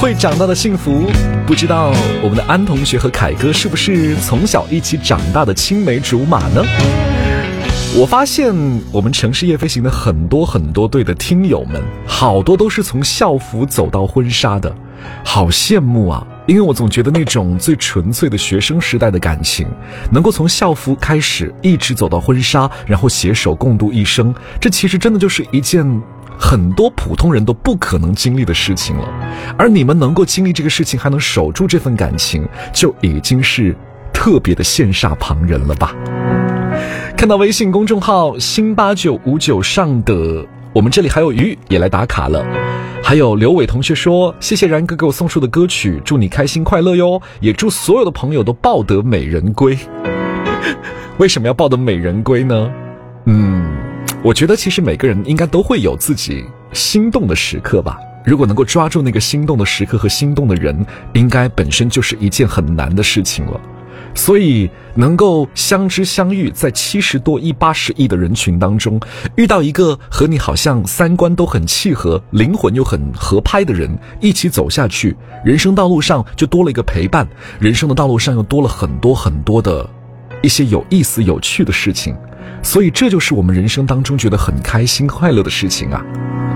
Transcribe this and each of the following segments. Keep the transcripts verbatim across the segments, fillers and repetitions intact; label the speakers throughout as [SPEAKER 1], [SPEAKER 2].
[SPEAKER 1] 会长大的幸福，不知道我们的安同学和凯哥是不是从小一起长大的青梅竹马呢？我发现我们城市夜飞行的很多很多对的听友们，好多都是从校服走到婚纱的，好羡慕啊！因为我总觉得那种最纯粹的学生时代的感情，能够从校服开始一直走到婚纱，然后携手共度一生，这其实真的就是一件很多普通人都不可能经历的事情了。而你们能够经历这个事情，还能守住这份感情，就已经是特别的羡煞旁人了吧。看到微信公众号新八九五九上的，我们这里还有鱼也来打卡了。还有刘伟同学说，谢谢然哥给我送出的歌曲，祝你开心快乐哟，也祝所有的朋友都抱得美人归。为什么要抱得美人归呢？嗯，我觉得其实每个人应该都会有自己心动的时刻吧，如果能够抓住那个心动的时刻和心动的人，应该本身就是一件很难的事情了。所以能够相知相遇，在七十多亿八十亿的人群当中，遇到一个和你好像三观都很契合，灵魂又很合拍的人，一起走下去，人生道路上就多了一个陪伴，人生的道路上又多了很多很多的一些有意思有趣的事情，所以这就是我们人生当中觉得很开心快乐的事情啊。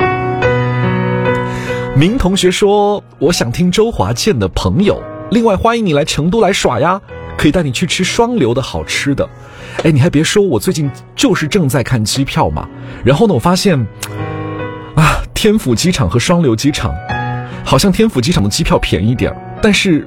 [SPEAKER 1] 明同学说，我想听周华健的朋友，另外欢迎你来成都来耍呀，可以带你去吃双流的好吃的。哎，你还别说，我最近就是正在看机票嘛，然后呢我发现啊，天府机场和双流机场好像天府机场的机票便宜点，但是